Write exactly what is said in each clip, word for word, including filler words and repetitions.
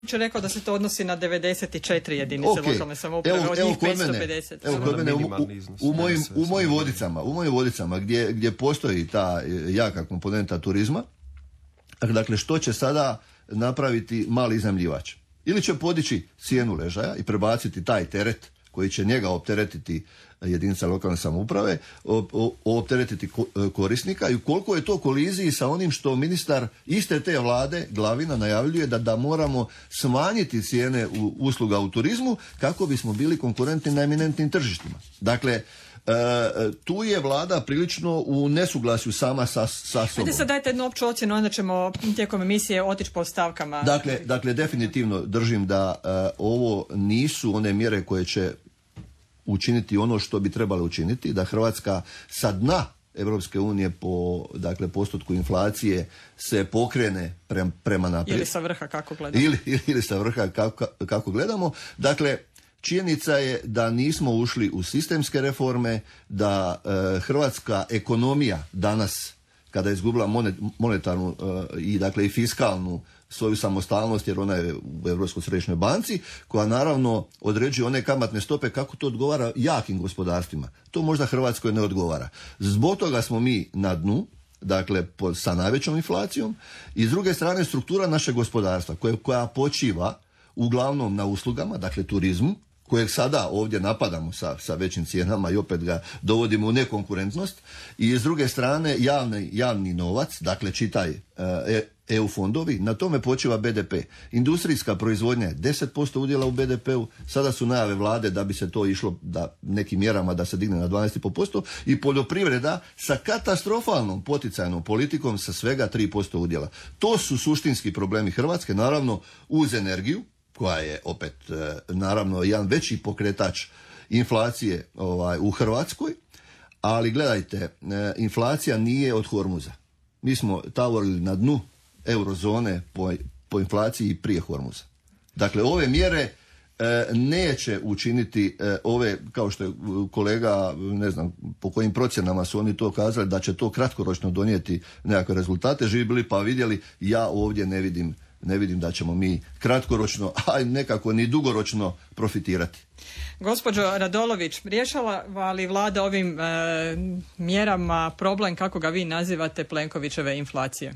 je rekao da se to odnosi na devedeset četiri jedinice okay. lokalne samouprave, evo, od evo njih kod petsto mene, pedeset. Evo kod mene u, u, u, mojim, u mojim vodicama, u mojim vodicama gdje, gdje postoji ta jaka komponenta turizma, dakle što će sada napraviti mali iznajmljivač? Ili će podići cijenu ležaja i prebaciti taj teret koji će njega opteretiti jedinica lokalne samouprave, opteretiti korisnika i koliko je to koliziji sa onim što ministar iste te vlade, Glavina, najavljuje da, da moramo smanjiti cijene u, usluga u turizmu kako bismo bili konkurentni na eminentnim tržištima. Dakle, E, tu je vlada prilično u nesuglasju sama sa, sa sobom. Ajde sad dajte jednu opću ocjenu, onda ćemo tijekom emisije otići po stavkama. Dakle, dakle definitivno držim da e, ovo nisu one mjere koje će učiniti ono što bi trebalo učiniti, da Hrvatska sa dna Europske unije po dakle postotku inflacije se pokrene pre, prema naprijed. Ili sa vrha kako gledamo. Ili, ili, ili sa vrha kako, kako gledamo. Dakle, činjenica je da nismo ušli u sistemske reforme, da e, hrvatska ekonomija danas, kada je izgubila monet, monetarnu e, i dakle i fiskalnu svoju samostalnost, jer ona je u Europskoj središnjoj banci, koja naravno određuje one kamatne stope kako to odgovara jakim gospodarstvima. To možda Hrvatskoj ne odgovara. Zbog toga smo mi na dnu, dakle po, sa najvećom inflacijom, i s druge strane struktura našeg gospodarstva koje, koja počiva uglavnom na uslugama, dakle turizmu, kojeg sada ovdje napadamo sa, sa većim cijenama i opet ga dovodimo u nekonkurentnost, i s druge strane javni, javni novac, dakle čitaj e, E U fondovi, na tome počiva B D P. Industrijska proizvodnja je deset posto udjela u B D P-u, sada su najave vlade da bi se to išlo da nekim mjerama da se digne na dvanaest zarez pet posto, i poljoprivreda sa katastrofalnom poticajnom politikom sa svega tri posto udjela. To su suštinski problemi Hrvatske, naravno uz energiju, koja je opet e, naravno jedan veći pokretač inflacije ovaj, u Hrvatskoj, ali gledajte, e, inflacija nije od Hormuza. Mi smo tavorili na dnu eurozone po, po inflaciji prije Hormuza. Dakle, ove mjere e, neće učiniti e, ove, kao što je kolega, ne znam po kojim procjenama su oni to kazali, da će to kratkoročno donijeti nekakve rezultate. Živi bili pa vidjeli, ja ovdje ne vidim ne vidim da ćemo mi kratkoročno, a nekako ni dugoročno profitirati. Gospođo Radolović, rješava li vlada ovim e, mjerama problem, kako ga vi nazivate, Plenkovićeve inflacije?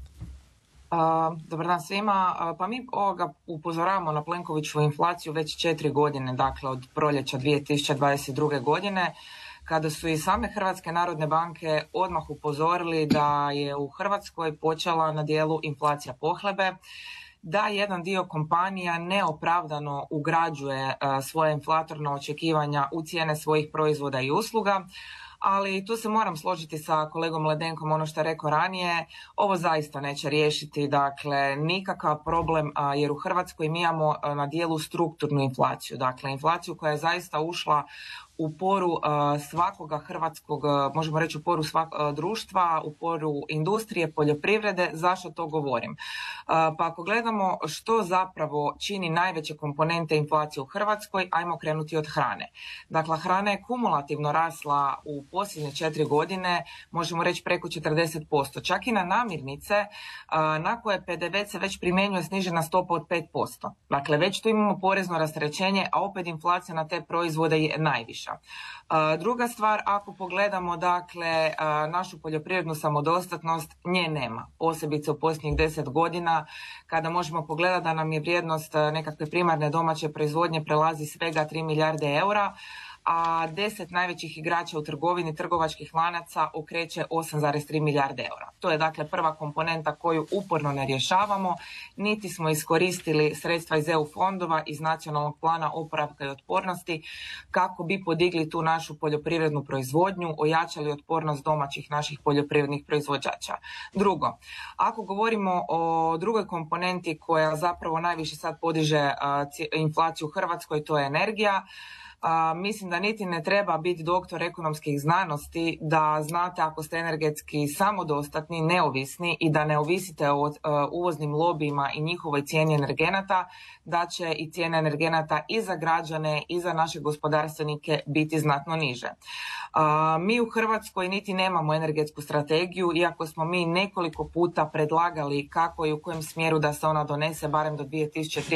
Uh, dobar dan svima. Uh, pa mi ovoga upozoravamo na Plenkovićevu inflaciju već četiri godine, dakle od proljeća dvije tisuće dvadeset druge. godine, kada su i same Hrvatske narodne banke odmah upozorili da je u Hrvatskoj počela na dijelu inflacija pohlebe, da jedan dio kompanija neopravdano ugrađuje uh, svoje inflatorna očekivanja u cijene svojih proizvoda i usluga. Ali tu se moram složiti sa kolegom Ledenkom, ono što je rekao ranije, ovo zaista neće riješiti, dakle, nikakav problem, a, jer u Hrvatskoj mi imamo a, na dijelu strukturnu inflaciju, dakle, inflaciju koja je zaista ušla u poru uh, svakoga hrvatskog, uh, možemo reći u poru svak, uh, društva, u poru industrije, poljoprivrede. Zašto to govorim? Uh, pa ako gledamo što zapravo čini najveće komponente inflacije u Hrvatskoj, ajmo krenuti od hrane. Dakle, hrana je kumulativno rasla u posljednje četiri godine, možemo reći preko četrdeset posto. Čak i na namirnice, uh, na koje P D V se već primjenjuje snižena stopa od pet posto. Dakle, već tu imamo porezno rasterećenje, a opet inflacija na te proizvode je najviša. Uh, druga stvar, ako pogledamo dakle uh, našu poljoprivrednu samodostatnost, nje nema, posebice u posljednjih deset godina, kada možemo pogledati da nam je vrijednost uh, nekakve primarne domaće proizvodnje prelazi svega tri milijarde eura, a deset najvećih igrača u trgovini trgovačkih lanaca okreće osam zarez tri milijarde eura. To je dakle prva komponenta koju uporno ne rješavamo, niti smo iskoristili sredstva iz E U fondova, iz Nacionalnog plana oporavka i otpornosti kako bi podigli tu našu poljoprivrednu proizvodnju, ojačali otpornost domaćih naših poljoprivrednih proizvođača. Drugo, ako govorimo o drugoj komponenti koja zapravo najviše sad podiže uh, inflaciju u Hrvatskoj, to je energija. A, mislim da niti ne treba biti doktor ekonomskih znanosti da znate ako ste energetski samodostatni, neovisni i da ne ovisite o uh, uvoznim lobijima i njihovoj cijeni energenata, da će i cijene energenata i za građane i za naše gospodarstvenike biti znatno niže. A, mi u Hrvatskoj niti nemamo energetsku strategiju, iako smo mi nekoliko puta predlagali kako i u kojem smjeru da se ona donese barem do dvije tisuće